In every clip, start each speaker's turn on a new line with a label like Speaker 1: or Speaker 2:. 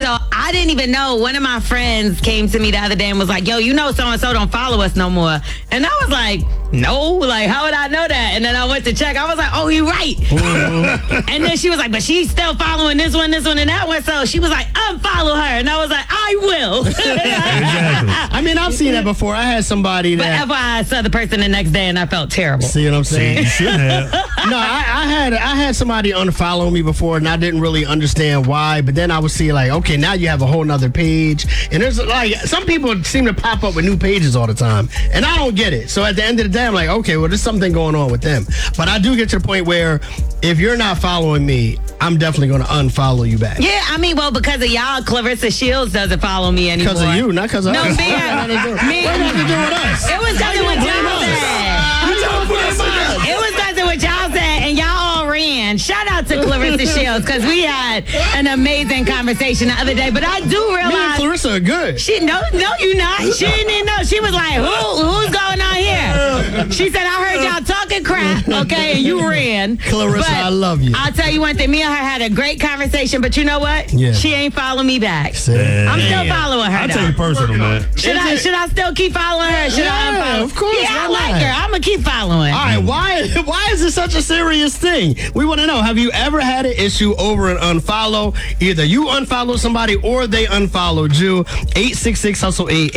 Speaker 1: So I didn't even know. One of my friends came to me the other day and was like, yo, you know so-and-so don't follow us no more. And I was like, no, like, how would I know that? And then I went to check. I was like, oh, you're right. And then she was like, but she's still following this one, and that one. So she was like, unfollow her. And I was like, I will.
Speaker 2: Exactly. I mean, I've seen that before. I had somebody that...
Speaker 1: But FYI, I saw the person the next day and I felt terrible.
Speaker 2: See what I'm saying?
Speaker 3: You should have.
Speaker 2: No, I had somebody unfollow me before, and I didn't really understand why. But then I would see, like, okay, now you have a whole nother page. And there's, like, some people seem to pop up with new pages all the time. And I don't get it. So at the end of the day, I'm like, okay, well, there's something going on with them. But I do get to the point where if you're not following me, I'm definitely going to unfollow you back.
Speaker 1: Yeah, I mean, well, because of y'all, Clarissa Shields doesn't follow me anymore.
Speaker 2: Because of you, not because of
Speaker 1: no,
Speaker 2: us.
Speaker 1: Me.
Speaker 2: What does that have to do with us?
Speaker 1: It was because of what y'all said. It was because of what y'all said, and y'all all ran. Shout out to Clarissa Shields, because we had an amazing conversation the other day. But I do realize...
Speaker 2: Me and Clarissa are good.
Speaker 1: No, you not. She didn't even know. She was like, who's going on here? She said, I heard y'all talking crap, okay, and you ran.
Speaker 2: Clarissa,
Speaker 1: but
Speaker 2: I love you.
Speaker 1: I'll tell you one thing. Me and her had a great conversation, but you know what?
Speaker 2: Yeah.
Speaker 1: She ain't following me back.
Speaker 3: Man.
Speaker 1: I'm still following her,
Speaker 3: I
Speaker 1: though.
Speaker 3: take it personal, man.
Speaker 1: Should I still keep following her? Should I unfollow?
Speaker 2: Of course.
Speaker 1: Yeah, I
Speaker 2: why
Speaker 1: like
Speaker 2: not?
Speaker 1: her. I'm going to keep following.
Speaker 2: All right, why is it such a serious thing? We want to know, have you ever had an issue over an unfollow? Either you unfollow somebody or they unfollowed you. 866-HUSTLE-8,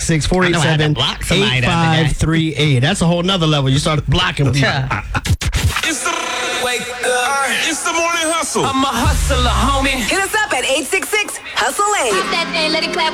Speaker 2: 866-487-8538. That's a whole nother level. You start blocking people.
Speaker 4: It's the It's the morning hustle.
Speaker 5: I'm a hustler, homie.
Speaker 6: Hit us up at 866-HUSTLE-8.
Speaker 7: Pop that thing, let it clap.